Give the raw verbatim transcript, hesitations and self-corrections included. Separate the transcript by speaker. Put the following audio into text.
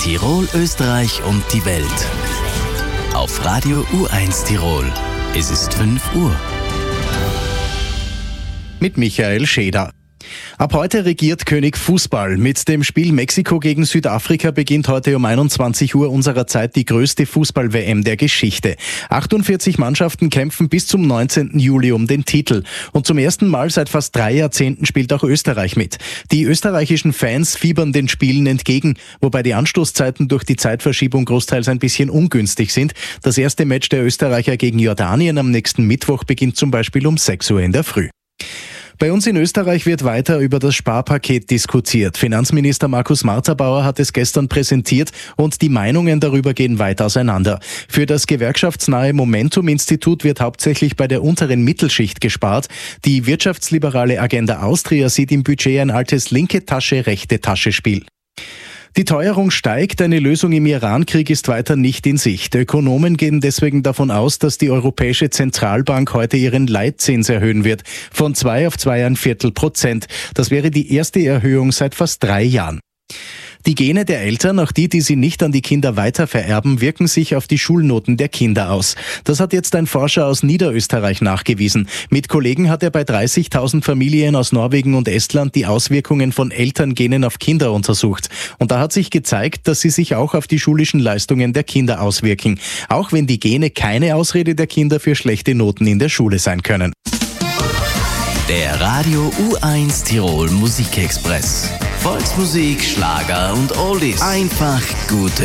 Speaker 1: Tirol, Österreich und die Welt. Auf Radio U eins Tirol. Es ist fünf Uhr.
Speaker 2: Mit Michael Scheder. Ab heute regiert König Fußball. Mit dem Spiel Mexiko gegen Südafrika beginnt heute um einundzwanzig Uhr unserer Zeit die größte Fußball-W M der Geschichte. achtundvierzig Mannschaften kämpfen bis zum neunzehnten Juli um den Titel. Und zum ersten Mal seit fast drei Jahrzehnten spielt auch Österreich mit. Die österreichischen Fans fiebern den Spielen entgegen, wobei die Anstoßzeiten durch die Zeitverschiebung großteils ein bisschen ungünstig sind. Das erste Match der Österreicher gegen Jordanien am nächsten Mittwoch beginnt zum Beispiel um sechs Uhr in der Früh. Bei uns in Österreich wird weiter über das Sparpaket diskutiert. Finanzminister Markus Marterbauer hat es gestern präsentiert und die Meinungen darüber gehen weit auseinander. Für das gewerkschaftsnahe Momentum-Institut wird hauptsächlich bei der unteren Mittelschicht gespart. Die wirtschaftsliberale Agenda Austria sieht im Budget ein altes linke Tasche, rechte Tasche-Spiel. Die Teuerung steigt, eine Lösung im Iran-Krieg ist weiter nicht in Sicht. Ökonomen gehen deswegen davon aus, dass die Europäische Zentralbank heute ihren Leitzins erhöhen wird. Von zwei auf zwei ein Viertel Prozent. Das wäre die erste Erhöhung seit fast drei Jahren. Die Gene der Eltern, auch die, die sie nicht an die Kinder weitervererben, wirken sich auf die Schulnoten der Kinder aus. Das hat jetzt ein Forscher aus Niederösterreich nachgewiesen. Mit Kollegen hat er bei dreißigtausend Familien aus Norwegen und Estland die Auswirkungen von Elterngenen auf Kinder untersucht. Und da hat sich gezeigt, dass sie sich auch auf die schulischen Leistungen der Kinder auswirken. Auch wenn die Gene keine Ausrede der Kinder für schlechte Noten in der Schule sein können.
Speaker 1: Der Radio U eins Tirol Musikexpress. Volksmusik, Schlager und Oldies. Einfach gute